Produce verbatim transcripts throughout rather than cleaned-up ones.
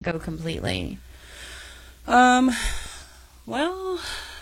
go completely? Um, well,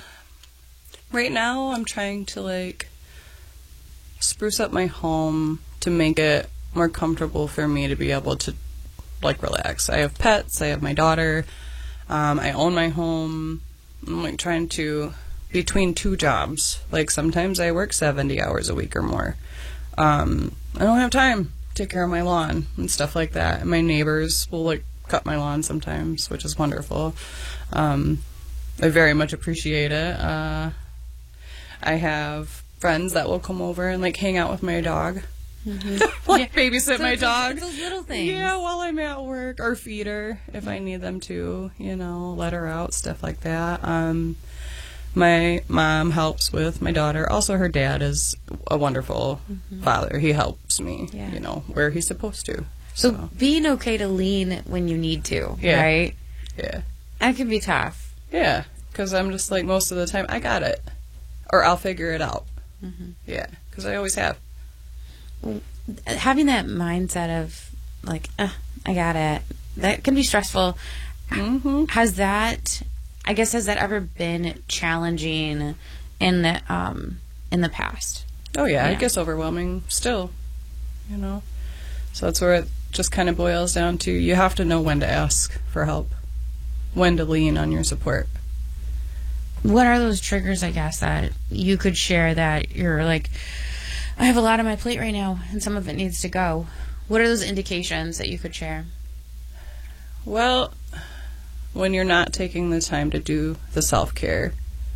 right now I'm trying to, like, spruce up my home to make it more comfortable for me to be able to, like, relax. I have pets. I have my daughter. Um, I own my home. I'm, like, trying to, between two jobs, like, sometimes I work seventy hours a week or more. Um, I don't have time to take care of my lawn and stuff like that. And my neighbors will, like, cut my lawn sometimes, which is wonderful. Um, I very much appreciate it. Uh, I have friends that will come over and, like, hang out with my dog. Mm-hmm. like, yeah. babysit so my it's dog. Those, those little things. Yeah, while I'm at work. Or feed her if I need them to, you know, let her out, stuff like that. Um, my mom helps with my daughter. Also, her dad is a wonderful mm-hmm. father. He helps me, yeah. you know, where he's supposed to. So, so being okay to lean when you need to, yeah. right? Yeah. That can be tough. Yeah, because I'm just like, most of the time, I got it. Or I'll figure it out. Mm-hmm. Yeah, because I always have. Having that mindset of, like, uh, I got it, that can be stressful. Mm-hmm. Has that, I guess, has that ever been challenging in the, um, in the past? Oh, yeah, yeah, it gets overwhelming still, you know. So that's where it just kind of boils down to, you have to know when to ask for help, when to lean on your support. What are those triggers, I guess, that you could share that you're like, I have a lot on my plate right now, and some of it needs to go? What are those indications that you could share? Well, when you're not taking the time to do the self-care,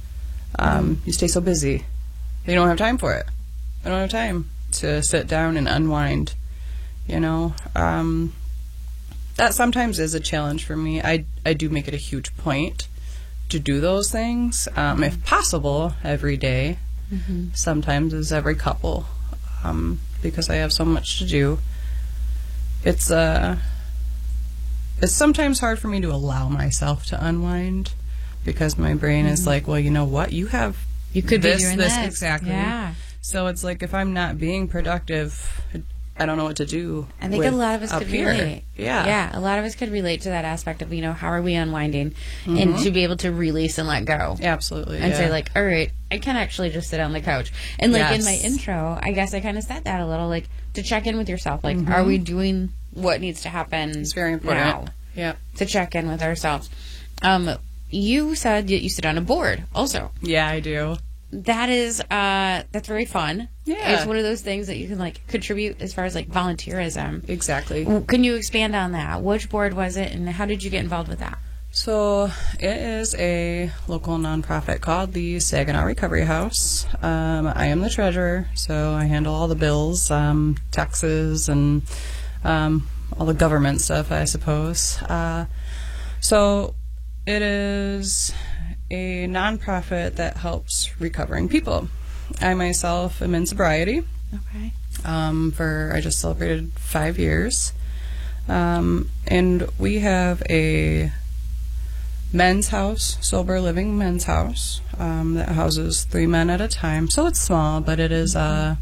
um, mm-hmm. you stay so busy. You don't have time for it. I don't have time to sit down and unwind, you know. Um, that sometimes is a challenge for me. I, I do make it a huge point to do those things, um, if possible, every day. Mm-hmm. Sometimes it's every couple, um, because I have so much to do. It's uh, it's sometimes hard for me to allow myself to unwind, because my brain mm-hmm. is like, well, you know what, you have you could this, be doing this this. exactly. Yeah. So it's like, if I'm not being productive, I don't know what to do. I think a lot of us could here. relate. Yeah. Yeah, a lot of us could relate to that aspect of, you know, how are we unwinding, mm-hmm. and to be able to release and let go. Absolutely. And yeah. say, like, all right, I can actually just sit on the couch. And, like, yes. in my intro, I guess I kind of said that a little, like, to check in with yourself. Like, mm-hmm. are we doing what needs to happen It's very important. now? Yeah. To check in with ourselves. Um, you said that you sit on a board also. Yeah, I do. That is, uh, that's very fun. Yeah. It's one of those things that you can, like, contribute as far as, like, volunteerism. Exactly. Can you expand on that? Which board was it, and how did you get involved with that? So, it is a local nonprofit called the Saginaw Recovery House. Um, I am the treasurer, so I handle all the bills, um, taxes, and um, all the government stuff, I suppose. Uh, so, it is a nonprofit that helps recovering people. I myself am in sobriety. Okay. Um, for I just celebrated five years, um, and we have a men's house, sober living men's house, um, that houses three men at a time. So it's small, but it is uh,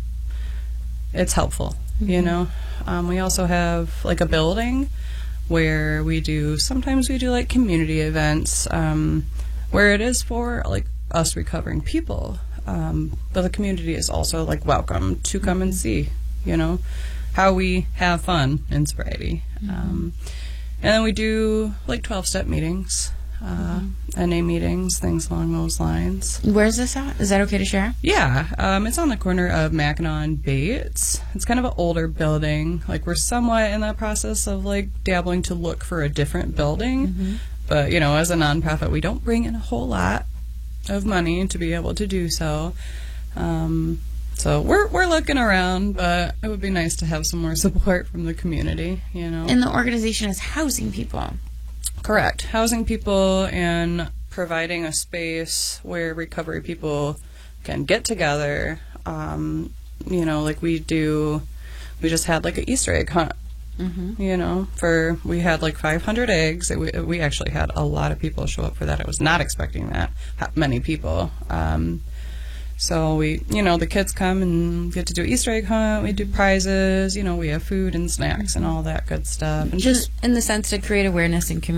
it's helpful. Mm-hmm. You know, um, we also have like a building where we do sometimes we do like community events. Um, where it is for like us recovering people, um, but the community is also like welcome to come and see, you know, how we have fun in sobriety. Mm-hmm. Um, and then we do like twelve-step meetings, uh, mm-hmm. N A meetings, things along those lines. Where's this at? Is that okay to share? Yeah, um, it's on the corner of Mackinac and Bates. It's kind of an older building. Like, we're somewhat in the process of like dabbling to look for a different building. Mm-hmm. But, you know, as a nonprofit, we don't bring in a whole lot of money to be able to do so. Um, so we're we're looking around, but it would be nice to have some more support from the community, you know. And the organization is housing people. Correct. Housing people and providing a space where recovery people can get together. Um, you know, like we do, we just had like an Easter egg hunt. Mm-hmm. You know, for we had like five hundred eggs. We, we actually had a lot of people show up for that. I was not expecting that many people. Um, so we, you know, the kids come and get to do Easter egg hunt. We do prizes. You know, we have food and snacks and all that good stuff. And just in the sense to create awareness and community.